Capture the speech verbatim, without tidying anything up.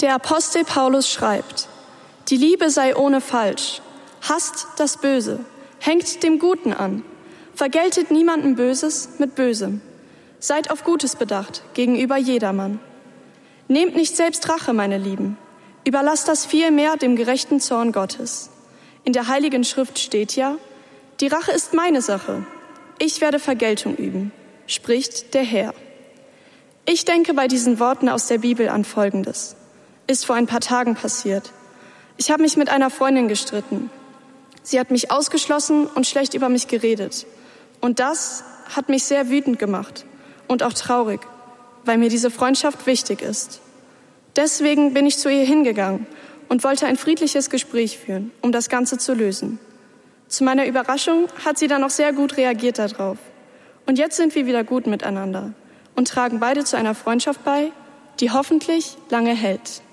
Der Apostel Paulus schreibt: Die Liebe sei ohne Falsch, hasst das Böse, hängt dem Guten an, vergeltet niemandem Böses mit Bösem. Seid auf Gutes bedacht gegenüber jedermann. Nehmt nicht selbst Rache, meine Lieben, überlasst das vielmehr dem gerechten Zorn Gottes. In der Heiligen Schrift steht ja: Die Rache ist meine Sache, ich werde Vergeltung üben, spricht der Herr. Ich denke bei diesen Worten aus der Bibel an Folgendes. Ist vor ein paar Tagen passiert. Ich habe mich mit einer Freundin gestritten. Sie hat mich ausgeschlossen und schlecht über mich geredet. Und das hat mich sehr wütend gemacht und auch traurig, weil mir diese Freundschaft wichtig ist. Deswegen bin ich zu ihr hingegangen und wollte ein friedliches Gespräch führen, um das Ganze zu lösen. Zu meiner Überraschung hat sie dann auch sehr gut reagiert darauf. Und jetzt sind wir wieder gut miteinander und tragen beide zu einer Freundschaft bei, die hoffentlich lange hält.